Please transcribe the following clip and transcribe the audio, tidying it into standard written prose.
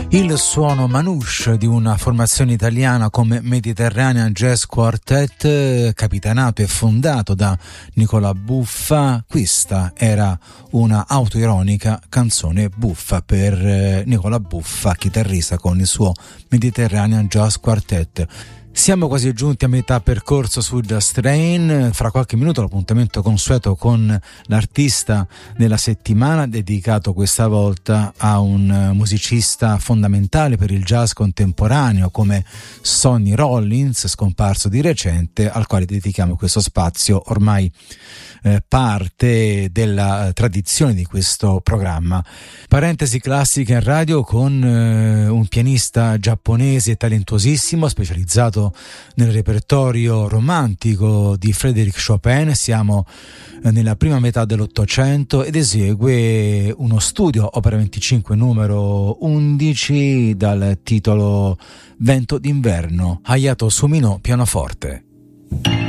Il suono manouche di una formazione italiana come Mediterranean Jazz Quartet, capitanato e fondato da Nicola Buffa. Questa era una autoironica canzone buffa per Nicola Buffa, chitarrista con il suo Mediterranean Jazz Quartet. Siamo quasi giunti a metà percorso su Just Train. Fra qualche minuto l'appuntamento consueto con l'artista della settimana, dedicato questa volta a un musicista fondamentale per il jazz contemporaneo come Sonny Rollins, scomparso di recente, al quale dedichiamo questo spazio, ormai parte della tradizione di questo programma. Parentesi classica in radio con un pianista giapponese talentuosissimo, specializzato nel repertorio romantico di Frédéric Chopin. Siamo nella prima metà dell'Ottocento ed esegue uno studio opera 25 numero 11 dal titolo Vento d'inverno. Hayato Sumino, pianoforte.